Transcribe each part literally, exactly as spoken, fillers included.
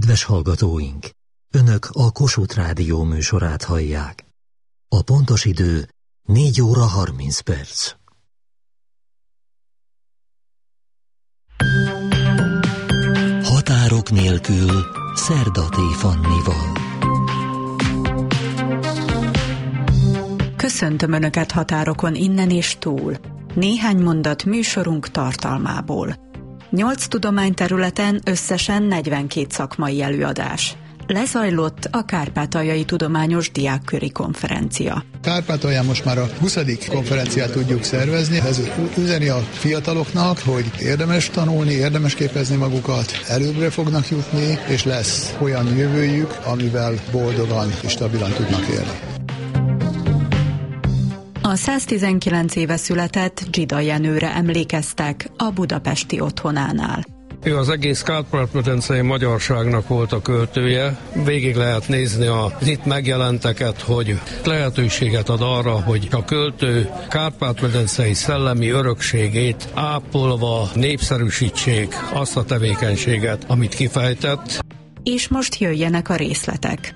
Kedves hallgatóink! Önök a Kossuth Rádió műsorát hallják. A pontos idő négy óra harminc perc. Határok nélkül Szerdaté Fannival. Köszöntöm Önöket határokon innen és túl. Néhány mondat műsorunk tartalmából. Nyolc tudományterületen összesen negyvenkét szakmai előadás. Lezajlott a Kárpátaljai Tudományos Diákköri Konferencia. Kárpátalján most már a huszadik konferenciát tudjuk szervezni. Ez üzeni a fiataloknak, hogy érdemes tanulni, érdemes képezni magukat, előbbre fognak jutni, és lesz olyan jövőjük, amivel boldogan és stabilan tudnak élni. A száztizenkilenc éve született Dzsida Jenőre emlékeztek a budapesti otthonánál. Ő az egész kárpát-medencei magyarságnak volt a költője. Végig lehet nézni az itt megjelenteket, hogy lehetőséget ad arra, hogy a költő kárpát-medencei szellemi örökségét ápolva népszerűsítsék azt a tevékenységet, amit kifejtett. És most jöjjenek a részletek.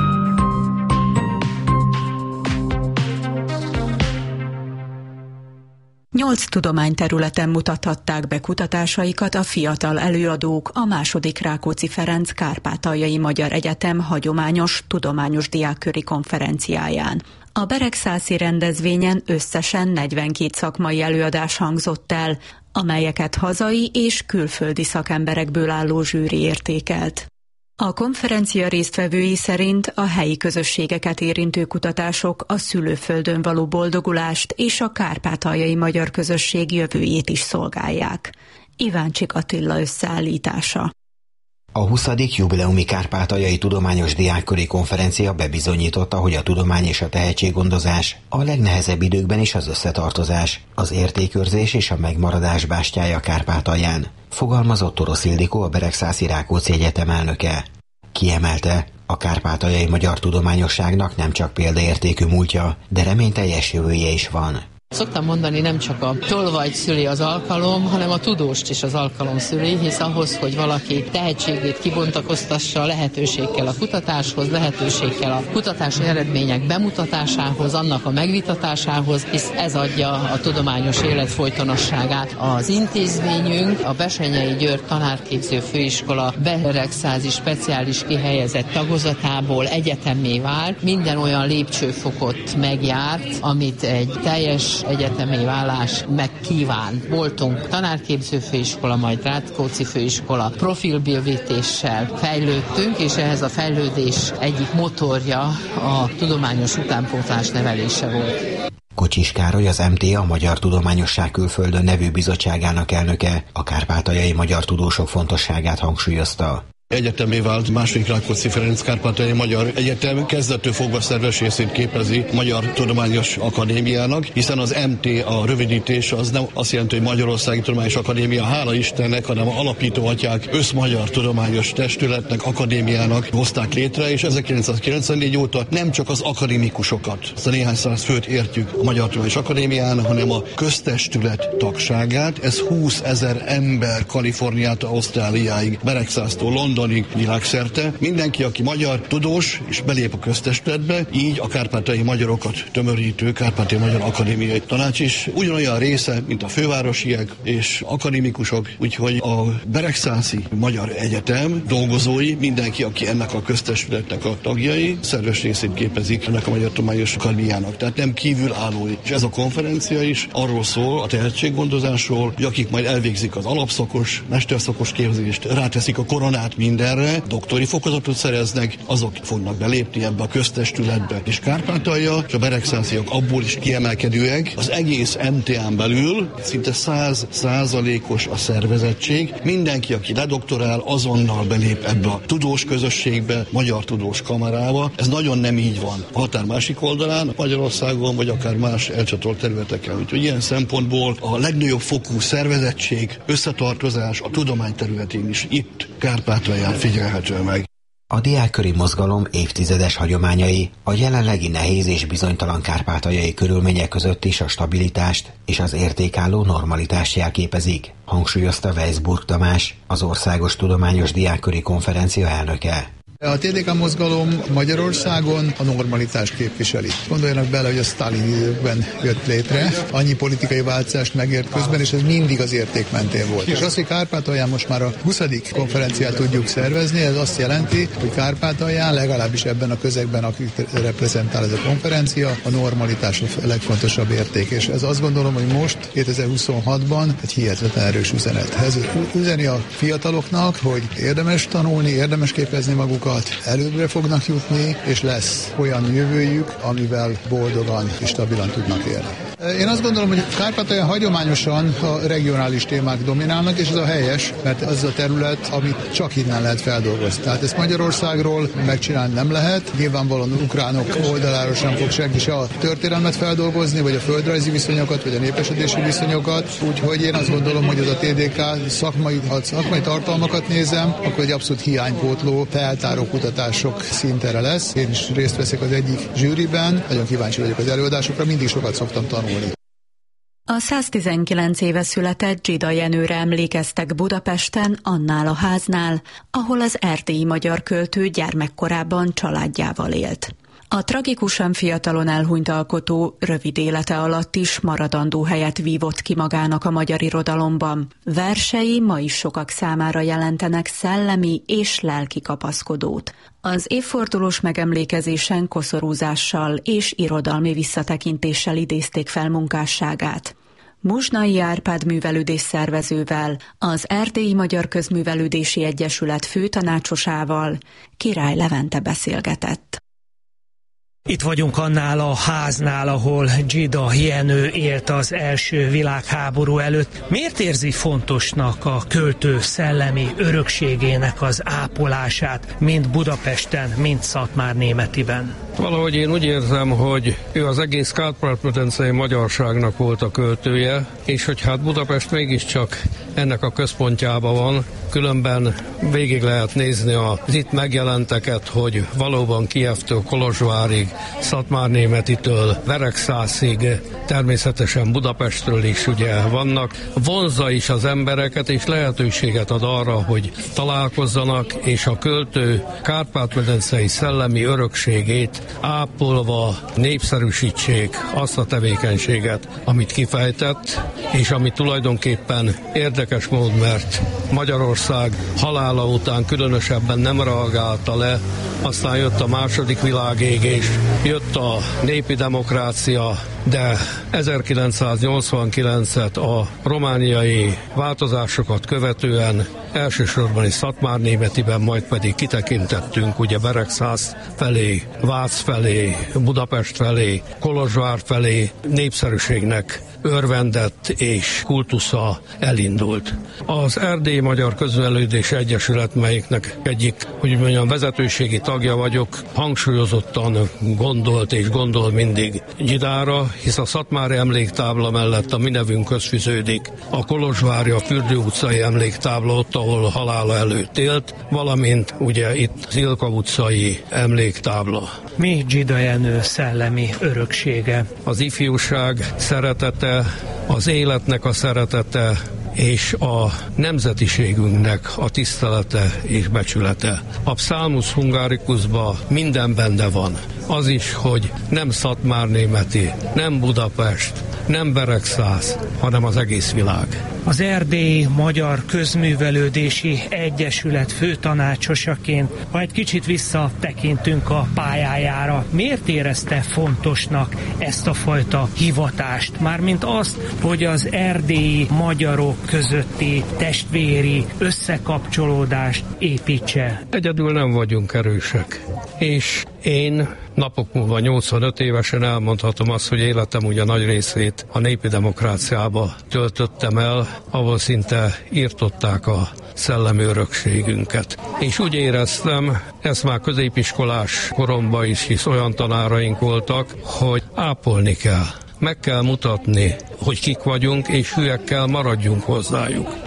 Nyolc tudományterületen mutathatták be kutatásaikat a fiatal előadók a második Rákóczi Ferenc Kárpátaljai Magyar Egyetem hagyományos tudományos diákköri konferenciáján. A beregszászi rendezvényen összesen negyvenkét szakmai előadás hangzott el, amelyeket hazai és külföldi szakemberekből álló zsűri értékelt. A konferencia résztvevői szerint a helyi közösségeket érintő kutatások a szülőföldön való boldogulást és a kárpátaljai magyar közösség jövőjét is szolgálják. Iváncsik Attila összeállítása. A huszadik jubileumi Kárpátaljai Tudományos Diákköri Konferencia bebizonyította, hogy a tudomány és a tehetséggondozás a legnehezebb időkben is az összetartozás, az értékőrzés és a megmaradás bástyája Kárpátalján, fogalmazott Torosz Ildikó, a Beregszászi Rákóczi Egyetem elnöke. Kiemelte, a kárpátaljai magyar tudományosságnak nem csak példaértékű múltja, de reményteljes jövője is van. Szoktam mondani, nem csak a tolvajt szüli az alkalom, hanem a tudóst is az alkalom szüli, hisz ahhoz, hogy valaki tehetségét kibontakoztassa, lehetőség kell a kutatáshoz, lehetőség kell a kutatási eredmények bemutatásához, annak a megvitatásához, hisz ez adja a tudományos élet folytonosságát. Az intézményünk, a Bessenyei György Tanárképző Főiskola beregszázi speciális kihelyezett tagozatából egyetemmé vált, minden olyan lépcsőfokot megjárt, amit egy teljes egyetemi válás megkíván. Voltunk tanárképző főiskola, majd Rákóczi főiskola, profilbővítéssel fejlődtünk, és ehhez a fejlődés egyik motorja a tudományos utánpótlás nevelése volt. Kocsis Károly, az em té á, a Magyar Tudományosság Külföldön nevű bizottságának elnöke, a kárpátaljai magyar tudósok fontosságát hangsúlyozta. Egyetemé vált második Rákóczi Ferenc Kárpátaljai Magyar Egyetem kezdettől fogva szerves részét képezi Magyar Tudományos Akadémiának, hiszen az em té á, a rövidítés az nem azt jelenti, hogy Magyarországi Tudományos Akadémia, hála Istennek, hanem a alapító atyák összmagyar tudományos testületnek, akadémiának hozták létre, és ezerkilencszázkilencvennégy óta nem csak az akadémikusokat, azt a néhány száz főt értjük a Magyar Tudományos Akadémián, hanem a köztestület tagságát. Ez húszezer ember Kaliforniától Ausztráliáig, Beregszáztól London világszerte. Mindenki, aki magyar tudós, és belép a köztestületbe, így a kárpátaljai magyarokat tömörítő Kárpátaljai Magyar Akadémiai Tanács is ugyanolyan része, mint a fővárosiak és akadémikusok, úgyhogy a Beregszászi Magyar Egyetem dolgozói, mindenki, aki ennek a köztestületnek a tagjai, szerves részét képezik ennek a Magyar Tudományos Akadémiának. Tehát nem kívülállói. És ez a konferencia is arról szól, a tehetséggondozásról, hogy akik majd elvégzik az alapszakos, mesterszakos képzést, ráteszik a koronát mindenre, doktori fokozatot szereznek, azok fognak belépni ebbe a köztestületbe. És Kárpátalja és a beregszásziak abból is kiemelkedőek, az egész em té á-n belül szinte száz százalékos a szervezettség. Mindenki, aki ledoktorál, azonnal belép ebbe a tudós közösségbe, magyar tudós kamarába. Ez nagyon nem így van. A határ másik oldalán, Magyarországon, vagy akár más elcsatolt területeken. Úgyhogy ilyen szempontból a legnagyobb fokú szervezettség, összetartozás a tudomány területén is itt Kárpátalján figyelhető meg. A diákköri mozgalom évtizedes hagyományai a jelenlegi nehéz és bizonytalan kárpátaljai körülmények között is a stabilitást és az értékálló normalitást jelképezik, hangsúlyozta Weisburg Tamás, az Országos Tudományos Diákköri Konferencia elnöke. A té dé ká mozgalom Magyarországon a normalitást képviseli. Gondoljanak bele, hogy a Sztálin időkben jött létre, annyi politikai változást megért közben, és ez mindig az érték mentén volt. És az, hogy Kárpátalján most már a huszadik konferenciát tudjuk szervezni, ez azt jelenti, hogy Kárpátalján, legalábbis ebben a közegben, akit reprezentál ez a konferencia, a normalitás a legfontosabb érték. És ez azt gondolom, hogy most, kétezer-huszonhatban egy hihetetlen erős üzenet. Ez üzeni a fiataloknak, hogy érdemes tanulni, érdemes képezni magukat, előbbre fognak jutni, és lesz olyan jövőjük, amivel boldogan és stabilan tudnak élni. Én azt gondolom, hogy Kárpátalján hagyományosan a regionális témák dominálnak, és ez a helyes, mert ez a terület, amit csak innen lehet feldolgozni. Tehát ezt Magyarországról megcsinálni nem lehet. Nyilvánvalóan ukránok oldaláról sem fog senki se a történelmet feldolgozni, vagy a földrajzi viszonyokat, vagy a népesedési viszonyokat. Úgyhogy én azt gondolom, hogy az a té dé ká szakmai, ha szakmai tartalmakat nézem, akkor egy abszolút hiánypótló, feltáró kutatások szintere lesz. Én is részt veszek az egyik zsűriben, nagyon kíváncsi vagyok az előadásokra, mindig sokat szoktam tanulni. A száztizenkilenc éve született Zsida Jenőre emlékeztek Budapesten, annál a háznál, ahol az erdélyi magyar költő gyermekkorában családjával élt. A tragikusan fiatalon elhunyt alkotó rövid élete alatt is maradandó helyet vívott ki magának a magyar irodalomban. Versei ma is sokak számára jelentenek szellemi és lelki kapaszkodót. Az évfordulós megemlékezésen koszorúzással és irodalmi visszatekintéssel idézték fel munkásságát. Muzsnai Árpád művelődés szervezővel, az Erdélyi Magyar Közművelődési Egyesület főtanácsosával Király Levente beszélgetett. Itt vagyunk annál a háznál, ahol Zsida Jenő élt az első világháború előtt. Miért érzi fontosnak a költő szellemi örökségének az ápolását, mind Budapesten, mind Szatmárnémetiben? Valahogy én úgy érzem, hogy ő az egész Kárpát-medencei magyarságnak volt a költője, és hogy hát Budapest mégiscsak ennek a központjában van, különben végig lehet nézni az itt megjelenteket, hogy valóban Kijevtől Kolozsvárig, Szatmárnémetitől Veregszászig, természetesen Budapestről is ugye vannak. Vonzza is az embereket, és lehetőséget ad arra, hogy találkozzanak, és a költő Kárpát-medencei szellemi örökségét ápolva népszerűsítsék azt a tevékenységet, amit kifejtett, és ami tulajdonképpen érdekes mód, mert Magyarország halála után különösebben nem reagálta le, aztán jött a második világégés, jött a népi demokrácia, de ezerkilencszáznyolcvankilencet a romániai változásokat követően elsősorban is Szatmárnémetiben, majd pedig kitekintettünk ugye Beregszász felé, Vác felé, Budapest felé, Kolozsvár felé, népszerűségnek örvendett és kultusza elindult. Az Erdélyi Magyar Közművelődési Egyesület, melyiknek egyik, hogy mondjam, vezetőségi tagja vagyok, hangsúlyozottan gondolt és gondol mindig Zsidára, hisz a Szatmári emléktábla mellett a mi nevünkhöz fűződik a kolozsvári, a Fürdő utcai emléktábla, ott, ahol halála előtt élt, valamint ugye itt az Ilka utcai emléktábla. Mi Zsida Jenő szellemi öröksége? Az ifjúság szeretete, az életnek a szeretete, és a nemzetiségünknek a tisztelete és becsülete. A Psalmus Hungaricusban minden benne van. Az is, hogy nem Szatmárnémeti, nem Budapest, nem Beregszász, hanem az egész világ. Az Erdélyi Magyar Közművelődési Egyesület főtanácsosaként, ha egy kicsit visszatekintünk a pályájára, miért érezte fontosnak ezt a fajta hivatást? Mármint azt, hogy az erdélyi magyarok közötti testvéri összekapcsolódást építse. Egyedül nem vagyunk erősek, és én napok múlva nyolcvanöt évesen elmondhatom azt, hogy életem ugye nagy részét a népi demokráciába töltöttem el, ahol szinte írtották a szellemi örökségünket. És úgy éreztem, ezt már középiskolás koromban is, hisz olyan tanáraink voltak, hogy ápolni kell. Meg kell mutatni, hogy kik vagyunk, és hülyekkel maradjunk hozzájuk.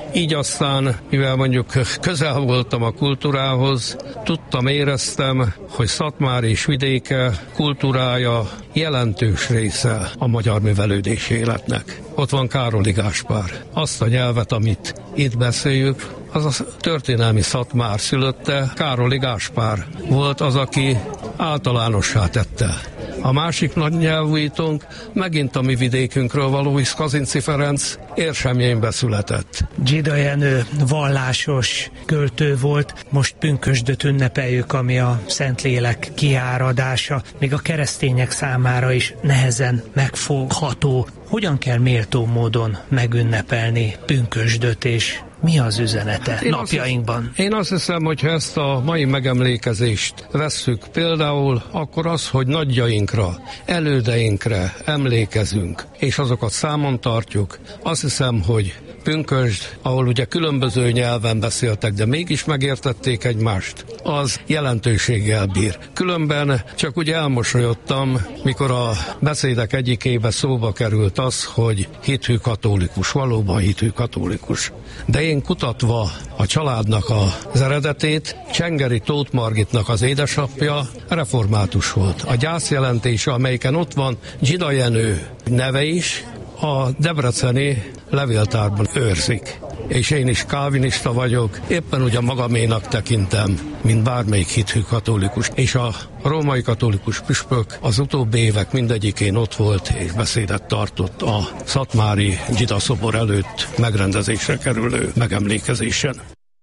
Így aztán, mivel mondjuk közel voltam a kultúrához, tudtam, éreztem, hogy Szatmár és vidéke kultúrája jelentős része a magyar művelődési életnek. Ott van Károli Gáspár. Azt a nyelvet, amit itt beszéljük, az a történelmi Szatmár szülötte, Károli Gáspár volt az, aki általánossá tette. A másik nagy nyelvújítónk megint a mi vidékünkről való, hisz Kazinczy Ferenc Érsemjénbe született. Dzsida Jenő vallásos költő volt, most pünkösdöt ünnepeljük, ami a Szentlélek kiáradása, még a keresztények számára is nehezen megfogható. Hogyan kell méltó módon megünnepelni pünkösdöt, és mi az üzenete én napjainkban? Azt, én azt hiszem, hogy ha ezt a mai megemlékezést vesszük például, akkor az, hogy nagyjainkra, elődeinkre emlékezünk, és azokat számon tartjuk, azt hiszem, hogy pünkösd, ahol ugye különböző nyelven beszéltek, de mégis megértették egymást, az jelentőséggel bír. Különben csak úgy elmosolyodtam, mikor a beszédek egyikébe szóba került az, hogy hithű katolikus, valóban hithű katolikus. De én kutatva a családnak az eredetét, Csengeri Tóth Margitnak az édesapja református volt. A gyászjelentése, amelyiken ott van Dzsida Jenő neve is, a debreceni levéltárban őrzik. És én is kálvinista vagyok, éppen ugye magaménak tekintem, mint bármelyik hithű katolikus. És a római katolikus püspök az utóbbi évek mindegyikén ott volt, és beszédet tartott a szatmári Dzsida szobor előtt megrendezésre kerülő megemlékezésen.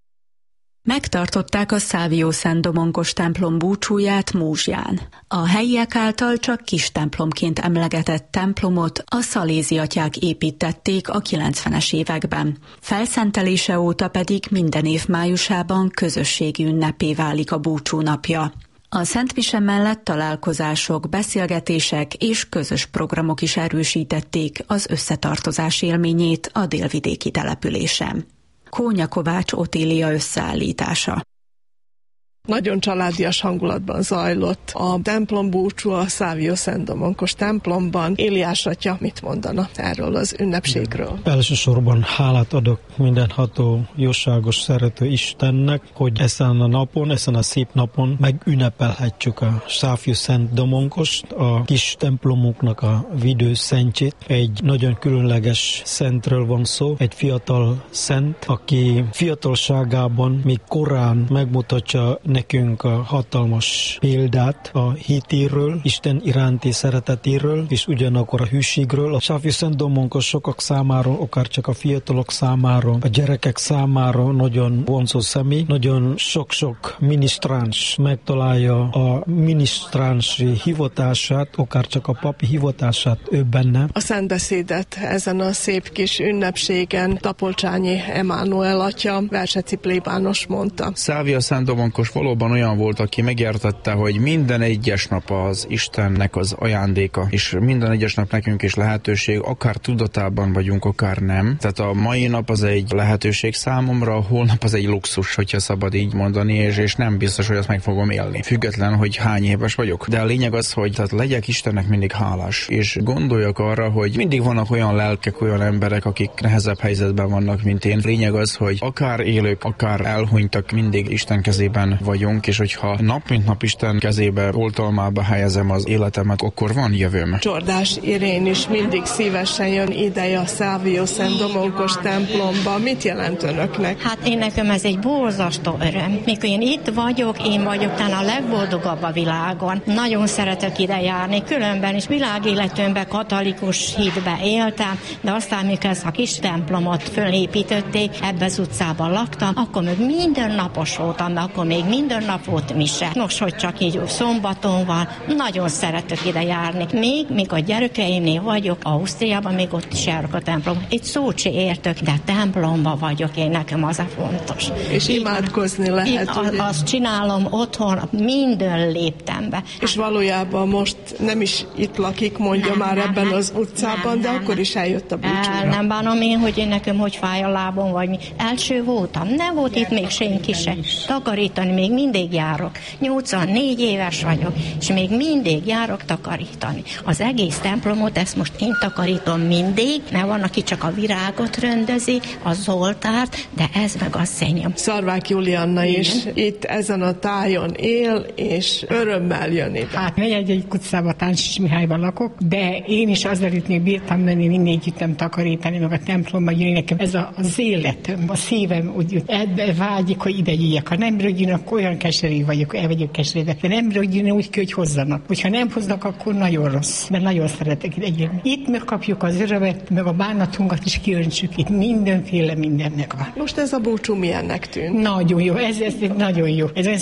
Megtartották a Szávió-Szent-Domonkos templom búcsúját Múzsján. A helyiek által csak kis templomként emlegetett templomot a szaléziatyák építették a kilencvenes években. Felszentelése óta pedig minden év májusában közösségi ünnepé válik a búcsú napja. A szentmise mellett találkozások, beszélgetések és közös programok is erősítették az összetartozás élményét a délvidéki településen. Kónya Kovács Otília összeállítása. Nagyon családias hangulatban zajlott a templombúcsú a Szávió-Szent-Domonkos templomban. Éliás atya mit mondana erről az ünnepségről? Elsősorban hálát adok mindenható, jóságos, szerető Istennek, hogy ezen a napon, ezen a szép napon megünnepelhetjük a Szávió-Szent-Domonkost, a kis templomunknak a védőszentjét. Egy nagyon különleges szentről van szó, egy fiatal szent, aki fiatalságában még korán megmutatja nekünk a hatalmas példát a hitéről, Isten iránti szeretetéről, és ugyanakkor a hűségről. A Szávió-Szent-Domonkos sokak számára, akár csak a fiatalok számára, a gyerekek számára nagyon vonzó személy. Nagyon sok-sok minisztráns megtalálja a minisztránsi hivatását, akár csak a papi hivatását ő benne. A szentbeszédet ezen a szép kis ünnepségen Tapolcsányi Emánuel atya, verseci plébános mondta. Szávió-Szent-Domonkos valóban olyan volt, aki megértette, hogy minden egyes nap az Istennek az ajándéka, és minden egyes nap nekünk is lehetőség, akár tudatában vagyunk, akár nem. Tehát a mai nap az egy lehetőség számomra, a holnap az egy luxus, hogyha szabad így mondani, és, és nem biztos, hogy azt meg fogom élni. Független, hogy hány éves vagyok. De a lényeg az, hogy tehát legyek Istennek mindig hálás, és gondoljak arra, hogy mindig vannak olyan lelkek, olyan emberek, akik nehezebb helyzetben vannak, mint én. Lényeg az, hogy akár élők, akár elhunytak, mindig Isten kezében vagyunk, és hogyha nap mint nap Isten kezébe, oltalmába helyezem az életemet, akkor van jövőm. Csordás Irén is mindig szívesen jön ide a Szávió-Szent-Domonkos templomba. Mit jelent önöknek? Hát én nekem ez egy borzasztó öröm. Mikor én itt vagyok, én vagyok talán a legboldogabb a világon. Nagyon szeretek ide járni, különben is világéletünkben katolikus hitbe éltem, de aztán mikor ezt a kis templomot fölépítették, ebbe az utcában laktam, akkor még minden napos voltam, de akkor még minden nap volt mise. Nos, hogy csak így szombaton van, nagyon szeretek ide járni. Még, még a gyerekeimnél vagyok, Ausztriában, még ott is járok a templom. Egy szót se értök, de templomban vagyok, én nekem az a fontos. És így imádkozni lehet, így, ugye? Azt csinálom otthon, minden léptembe. És valójában most nem is itt lakik, mondja nem, már nem, ebben nem, az utcában, nem, de nem, akkor is eljött a búcsúra. Nem bánom én, hogy én nekem hogy fáj a lábom, vagy mi. Első voltam, nem volt itt még senki se. Takarítani még még mindig járok. nyolcvannégy éves vagyok, és még mindig járok takarítani. Az egész templomot, ezt most én takarítom mindig, mert van, aki csak a virágot röndözi, a Zoltárt, de ez meg a szenyom. Szarvák Julianna is itt ezen a tájon él, és örömmel jön ide. Hát negyedik utcában, Táncsics Mihályban lakok, de én is azzal itt még bírtam menni, mindig jöttem takarítani, meg a templomba jönni, nekem ez a, az életem, a szívem úgy ebbe vágyik, hogy ide jöjjek. Ha nem rögtön, akkor olyan keserű vagyok, el vagyok keserűen, de nem rögtön úgy kell, hogy hozzanak. Hogyha nem hoznak, akkor nagyon rossz, mert nagyon szeretek ide jönni. Itt megkapjuk az örömet, meg a bánatunkat is kiöntsük, itt mindenféle mindennek van. Most ez a búcsú milyennek tűnt? Nagyon jó, ez, ez nagyon jó. Ez